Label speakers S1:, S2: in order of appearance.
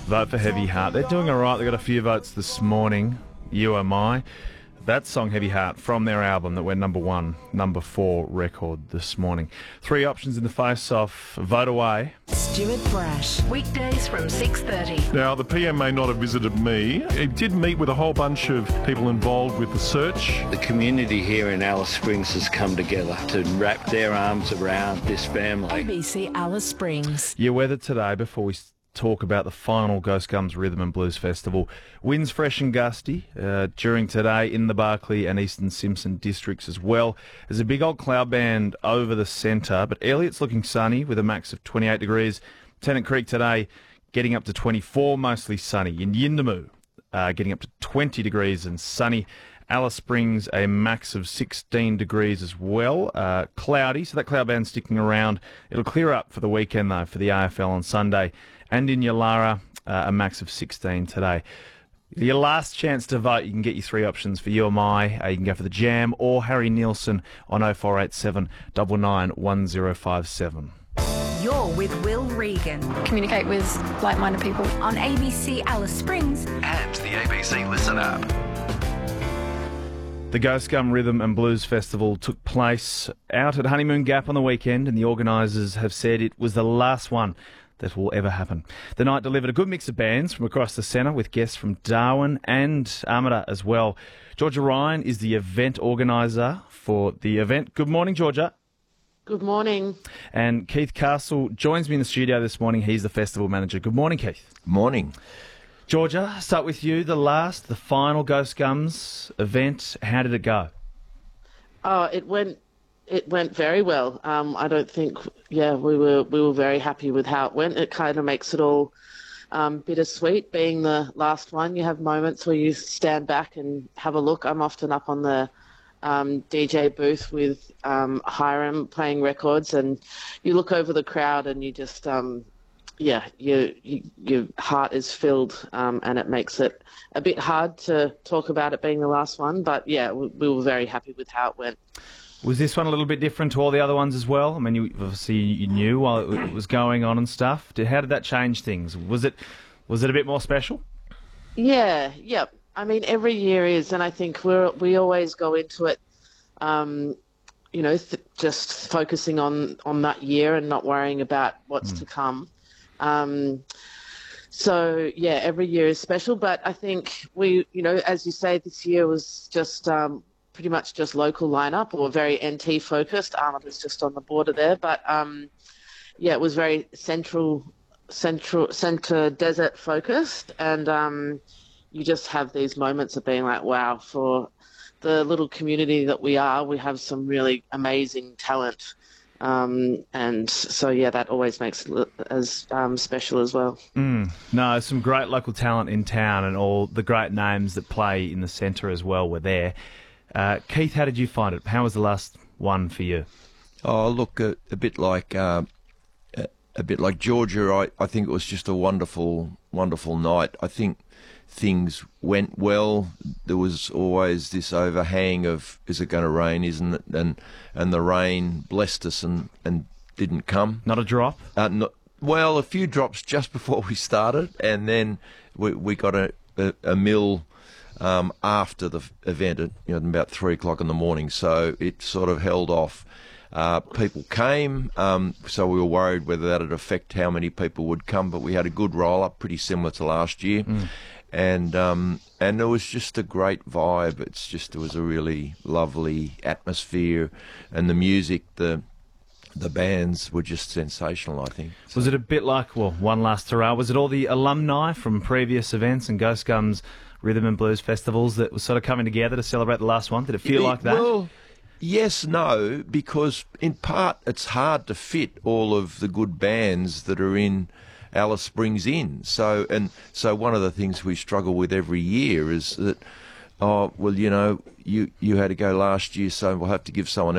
S1: Vote for Heavy Heart. They're doing all right. They got a few votes this morning. You Are My. That song, Heavy Heart, from their album that went number 4 record this morning. 3 options in the face-off. Vote away.
S2: Stuart Brash. Weekdays from 6:30.
S3: Now, the PM may not have visited me. He did meet with a whole bunch of people involved with the search.
S4: The community here in Alice Springs has come together to wrap their arms around this family.
S2: ABC Alice Springs.
S1: Your weather today, before we talk about the final Ghost Gums Rhythm and Blues Festival. Winds fresh and gusty during today in the Barkly and Eastern Simpson districts as well. There's a big old cloud band over the centre, but Elliott's looking sunny with a max of 28 degrees. Tennant Creek today getting up to 24, mostly sunny. In Yindamu, getting up to 20 degrees and sunny. Alice Springs, a max of 16 degrees as well. Cloudy, so that cloud band's sticking around. It'll clear up for the weekend, though, for the AFL on Sunday. And in Yulara, a max of 16 today. Your last chance to vote, you can get your 3 options for You Or My. You can go for the Jam or Harry Nielsen on 0487 99 1057.
S2: You're with Will Regan
S5: Communicate with like-minded people.
S2: on ABC Alice Springs.
S6: And the ABC Listen app.
S1: The Ghost Gum Rhythm and Blues Festival took place out at Honeymoon Gap on the weekend, and the organisers have said it was the last one that will ever happen. The night delivered a good mix of bands from across the centre, with guests from Darwin and Armada as well. Georgia Ryan is the event organiser for the event. Good morning, Georgia.
S7: Good morning.
S1: And Keith Castle joins me in the studio this morning. He's the festival manager. Good morning, Keith.
S8: Morning.
S1: Georgia, start with you. The final Ghost Gums event. How did it go?
S7: Oh, it went very well. I don't think, we were very happy with how it went. It kind of makes it all bittersweet. Being the last one, you have moments where you stand back and have a look. I'm often up on the DJ booth with Hiram playing records, and you look over the crowd and you just, your heart is filled, and it makes it a bit hard to talk about it being the last one. But yeah, we were very happy with how it went.
S1: Was this one a little bit different to all the other ones as well? I mean, you knew while it was going on and stuff. How did that change things? Was it a bit more special?
S7: Yeah. I mean, every year is, and I think we always go into it, just focusing on that year and not worrying about what's to come. So yeah, every year is special, but I think we, as you say, this year was just pretty much just local lineup, or very NT focused. Armada's just on the border there, but it was very centre desert focused, and you just have these moments of being like, wow, for the little community that we are, we have some really amazing talent. And so, that always makes it as special as well.
S1: No, some great local talent in town, and all the great names that play in the centre as well were there. Keith, how did you find it? How was the last one for you?
S8: Oh, look, a bit like Georgia. I think it was just a wonderful night. I think things went well. There was always this overhang of, is it going to rain, isn't it? And the rain blessed us and didn't come.
S1: Not a drop?
S8: A few drops just before we started, and then we got a mill after the event at about 3 o'clock in the morning, so it sort of held off. People came, so we were worried whether that would affect how many people would come, but we had a good roll-up, pretty similar to last year. And there was just a great vibe. There was a really lovely atmosphere, and the music, the bands were just sensational, I think.
S1: Was it a bit like, one last hurrah, was it all the alumni from previous events and Ghost Gums Rhythm and Blues festivals that was sort of coming together to celebrate the last one? Did it feel like that?
S8: Well, yes, no, because in part it's hard to fit all of the good bands that are in Alice Springs in. So one of the things we struggle with every year is that, you had to go last year, so we'll have to give someone